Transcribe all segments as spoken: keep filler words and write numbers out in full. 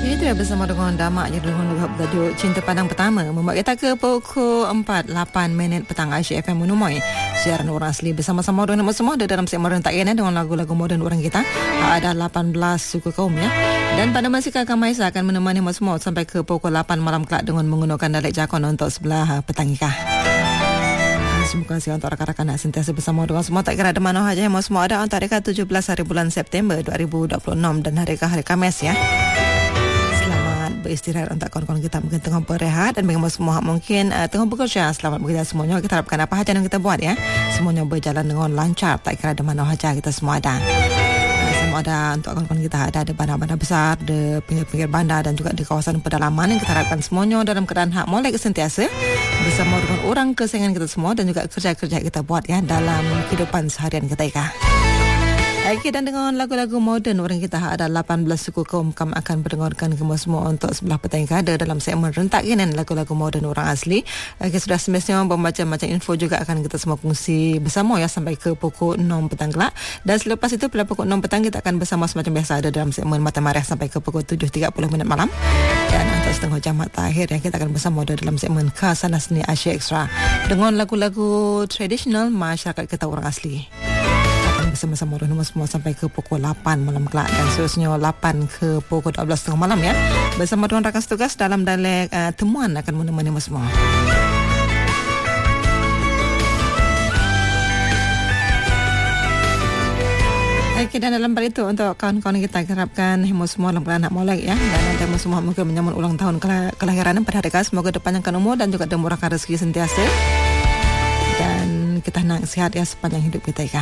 Itu ya bersama dengan Damak je dengan luar bertajuk Cinta Padang Pertama. Membuat kita ke pukul empat lapan minit petang Aisyah F M Menumoy. Siaran orang asli bersama-sama dengan semua ada dalam segmen rentak ini dengan lagu-lagu moden orang kita. Ada lapan belas suku kaum ya. Dan pada masa Kakak Maisa akan menemani semua sampai ke pukul lapan malam kelak dengan menggunakan dialek Jakon untuk sebelah petang ikah. Semoga kasih untuk rakan-rakan nak sentiasa bersama dengan semua. Tak kira ada mana saja yang semua ada antara dekat tujuh belas hari bulan September dua ribu dua puluh enam dan hari ke hari Khamis ya. Selamat beristirahat untuk kawan-kawan kita mungkin tengah berehat dan bagaimana semua mungkin uh, tengah bekerja. Selamat bekerja semuanya. Kita harapkan apa saja yang kita buat ya, semuanya berjalan dengan lancar. Tak kira ada mana saja kita semua ada. Semua ada untuk kawan-kawan kita, ada di bandar-bandar besar, di pinggir-pinggir bandar dan juga di kawasan pedalaman yang kita harapkan semuanya dalam keadaan hak molek sentiasa bersama dengan orang kesayangan kita semua dan juga kerja-kerja kita buat ya dalam kehidupan seharian kita ya. Okey, dan dengan lagu-lagu moden orang kita ada lapan belas suku kaum kami akan mendengarkan kamu semua untuk sebelah petang ada dalam segmen rentak ini lagu-lagu moden orang asli. Okey, sudah semestinya bermacam-macam info juga akan kita semua kongsi bersama ya sampai ke pukul enam petang kelak. Dan selepas itu pada pukul enam petang kita akan bersama semacam biasa ada dalam segmen Mata Mariah sampai ke pukul tujuh tiga puluh minit malam. Dan untuk setengah jam terakhir ya kita akan bersama ada dalam segmen Khasana Seni Asia Extra dengan lagu-lagu tradisional masyarakat kita orang asli. Bersama-sama dengan semua sampai ke pukul lapan malam kelak dan seterusnya lapan ke pukul dua belas tengah malam ya. Bersama dengan rakan setugas dalam dialek uh, temuan akan menemani semua. Okey, dan dalam hal itu untuk kawan-kawan kita harapkan himo semua dalam keadaan nak molek ya, dan nanti semua mungkin menyambut ulang tahun kelahiran pada hari ini. Semoga dipanjangkan umur dan juga dimurahkan rezeki sentiasa dan kita nak sihat ya sepanjang hidup kita ya.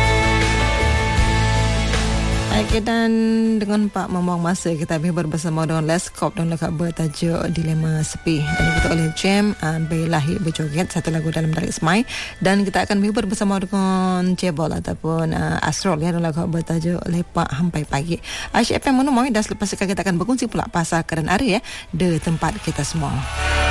Okey, dan dengan Pak membuang masa kita berhibur bersama dengan Leskop dan lekat bertajuk Dilema Sepi dan kita oleh Jem uh, Belahi Berjoget satu lagu dalam Darik Semai dan kita akan berhibur bersama dengan Jebol ataupun uh, Astrol ya, dan lagu bertajuk Lepak Hampai Pagi. Aisyah F M Menumoy dan selepas itu kita akan berkongsi pula pasal keadaan hari ya di tempat kita semua.